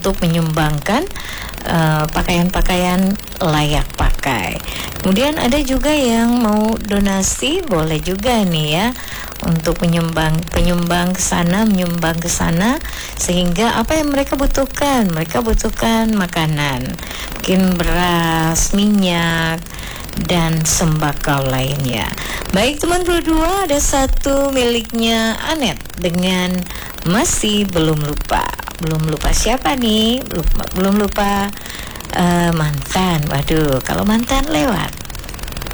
untuk menyumbangkan pakaian-pakaian layak pakai. Kemudian ada juga yang mau donasi, boleh juga nih ya, untuk penyumbang ke sana sehingga apa yang mereka butuhkan? Mereka butuhkan makanan, mungkin beras, minyak, dan sembako lainnya. Baik teman berdua, ada satu miliknya Anet dengan Masih Belum Lupa. Belum lupa siapa nih? Belum lupa mantan. Waduh, kalau mantan lewat